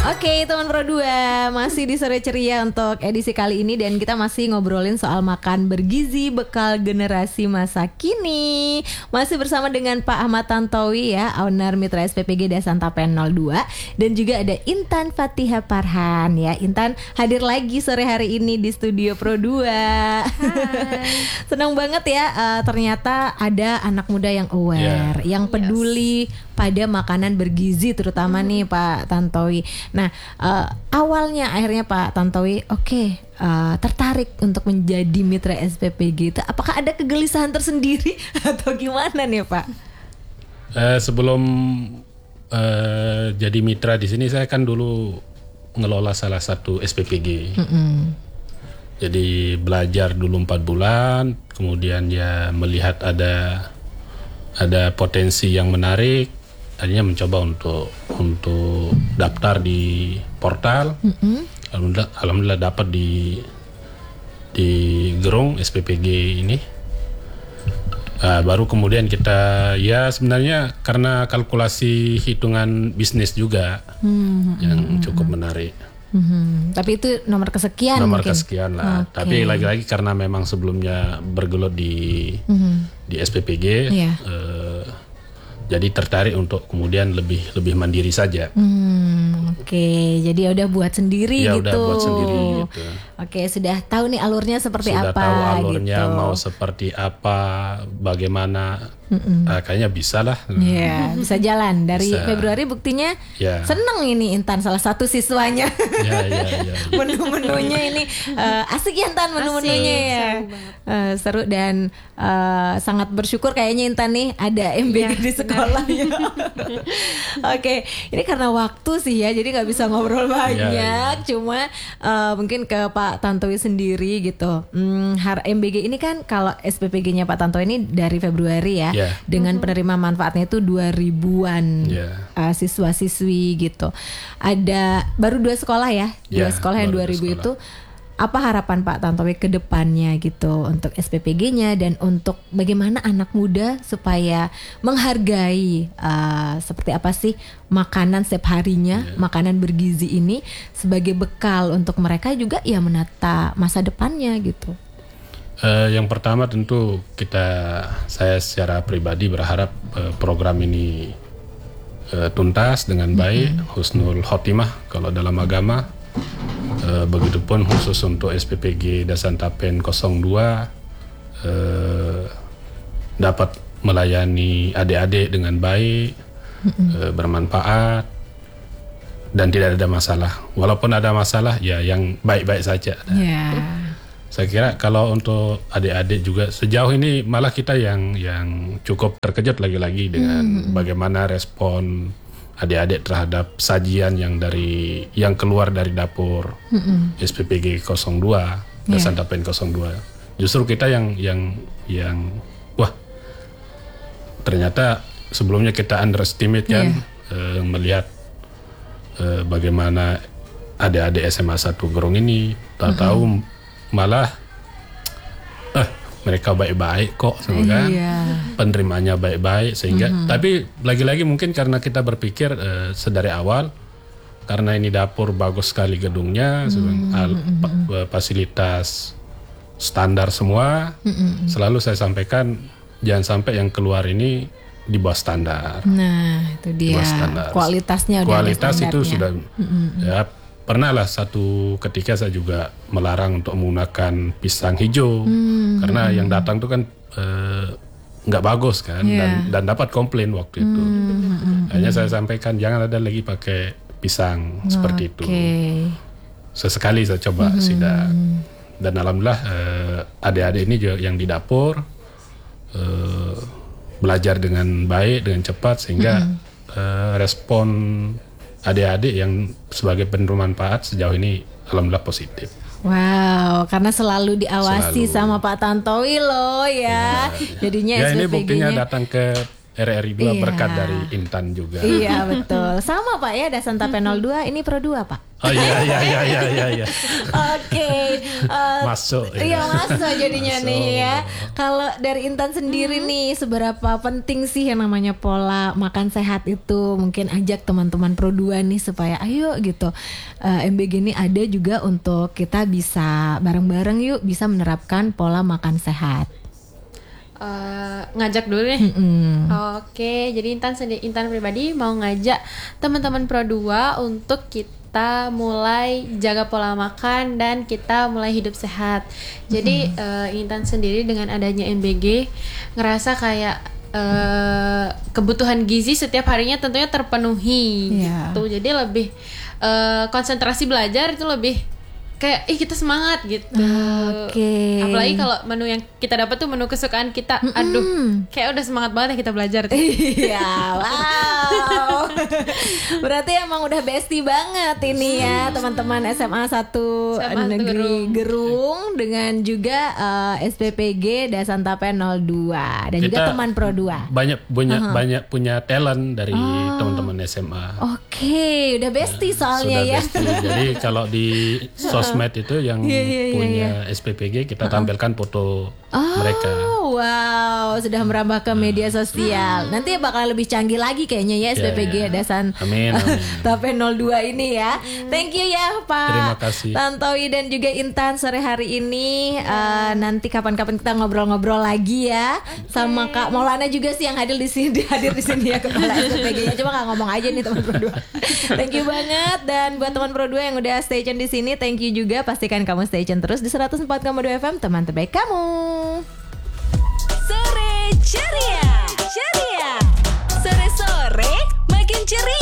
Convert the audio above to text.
Oke, teman Pro 2, masih di Sore Ceria untuk edisi kali ini dan kita masih ngobrolin soal makan bergizi bekal generasi masa kini. Masih bersama dengan Pak Ahmad Tantowi ya, owner Mitra SPPG Dasantapen 02, dan juga ada Intan Fathiha Farhan ya. Intan hadir lagi sore hari ini di studio Pro 2. Senang banget ya, ternyata ada anak muda yang aware, yang peduli pada makanan bergizi terutama nih Pak Tantowi. Nah, awalnya akhirnya Pak Tantowi tertarik untuk menjadi mitra SPPG itu. Apakah ada kegelisahan tersendiri atau gimana nih Pak? Sebelum jadi mitra di sini, saya kan dulu ngelola salah satu SPPG. Jadi belajar dulu 4 bulan, kemudian ya melihat ada potensi yang menarik. Akhirnya mencoba untuk daftar di portal. Alhamdulillah dapat di Gerung SPPG ini. Baru kemudian kita sebenarnya karena kalkulasi hitungan bisnis juga yang cukup menarik. Tapi itu nomor kesekian kesekian lah. Tapi lagi-lagi karena memang sebelumnya bergelut di SPPG, jadi tertarik untuk kemudian lebih mandiri saja. Jadi udah buat sendiri gitu. Udah buat sendiri gitu. Sudah tahu nih alurnya seperti apa. Sudah tahu alurnya gitu. Mau seperti apa, bagaimana. Kayaknya bisa lah. Bisa jalan. Dari Februari buktinya seneng ini Intan, salah satu siswanya. Menu-menunya ini asik ya Intan, menu-menunya ya. Seru dan sangat bersyukur kayaknya Intan nih ada MBG di sekolahnya. Ini karena waktu sih ya, jadi nggak bisa ngobrol banyak. Cuma mungkin ke Pak Tantowi sendiri gitu. MBG ini kan kalau SPPG-nya Pak Tantowi ini dari Februari ya. Dengan penerima manfaatnya itu 2000-an siswa-siswi gitu. Ada baru 2 sekolah ya, 2 sekolah yang 2000 itu. Apa harapan Pak Tantowi ke depannya gitu untuk SPPG-nya dan untuk bagaimana anak muda supaya menghargai seperti apa sih makanan setiap harinya, makanan bergizi ini sebagai bekal untuk mereka juga ya menata masa depannya gitu. Yang pertama tentu saya secara pribadi berharap program ini tuntas dengan baik, husnul khotimah kalau dalam agama. Begitupun khusus untuk SPPG Dasantapen 02 dapat melayani adik-adik dengan baik, bermanfaat dan tidak ada masalah. Walaupun ada masalah ya yang baik-baik saja. Saya kira kalau untuk adik-adik juga sejauh ini malah kita yang cukup terkejut lagi-lagi dengan bagaimana respon adik-adik terhadap sajian yang keluar dari dapur SPPG 02 Dasantapen 02. Justru kita yang wah, ternyata sebelumnya kita underestimate kan, melihat bagaimana adik-adik SMA 1 Gerung ini tahu malah mereka baik-baik kok, kan? Penerimanya baik-baik sehingga. Tapi lagi-lagi mungkin karena kita berpikir sedari awal, karena ini dapur bagus sekali gedungnya, fasilitas standar semua. Selalu saya sampaikan jangan sampai yang keluar ini di bawah standar. Nah itu dia. Kualitasnya udah kualitas itu sudah pernah lah satu ketika saya juga melarang untuk menggunakan pisang hijau karena yang datang tuh kan nggak bagus kan, dan dapat komplain waktu itu. Hanya saya sampaikan jangan ada lagi pakai pisang seperti itu. Sesekali saya coba sidak, dan alhamdulillah adik-adik ini juga yang di dapur belajar dengan baik, dengan cepat sehingga respon adik-adik yang sebagai penerima manfaat sejauh ini alhamdulillah positif. Wow, karena selalu diawasi sama Pak Tantowi loh ya. Jadinya SPPG-nya. Ini buktinya datang ke RRI 2 berkat dari Intan juga. Iya betul. Sama Pak ya, Dasanta P02 ini Pro 2 Pak. Oh iya. Oke. Masuk. Iya masuk jadinya nih ya. Kalau dari Intan sendiri nih, seberapa penting sih yang namanya pola makan sehat itu? Mungkin ajak teman-teman Pro 2 nih supaya ayo gitu. MBG ini ada juga untuk kita bisa bareng-bareng yuk bisa menerapkan pola makan sehat. Ngajak dulu nih. Oke, jadi Intan pribadi mau ngajak teman-teman Pro 2 untuk kita mulai jaga pola makan dan kita mulai hidup sehat. Jadi Intan sendiri dengan adanya MBG ngerasa kayak kebutuhan gizi setiap harinya tentunya terpenuhi gitu. Jadi lebih konsentrasi belajar itu lebih kayak kita semangat gitu. Apalagi kalau menu yang kita dapat tuh menu kesukaan kita. Aduh, kayak udah semangat banget ya kita belajar. Iya, wow. Berarti emang udah bestie banget ini ya teman-teman SMA 1 Negeri Gerung dengan juga SPPG Dasanta P02 dan kita juga teman Pro 2. Banyak punya talent dari teman-teman SMA. Oke, udah bestie soalnya sudah ya. Bestie. Jadi kalau di sosmed itu yang punya SPPG kita tampilkan foto mereka. Wow, sudah merambah ke media sosial. Nanti bakal lebih canggih lagi kayaknya ya SPPG Dasanta P02 ini ya. Thank you ya Pak Terima kasih. Tantowi dan juga Intan sore hari ini. Nanti kapan-kapan kita ngobrol-ngobrol lagi ya. Sama Kak Maulana juga sih yang hadir di sini ya kepala SPPG-nya. Coba nggak ngomong aja nih teman Pro 2. Thank you banget, dan buat teman Pro 2 yang udah stay tune di sini, thank you juga. Pastikan kamu stay tune terus di 104,2 FM, teman terbaik kamu. Sore ceria. Sore-sore makin ceria.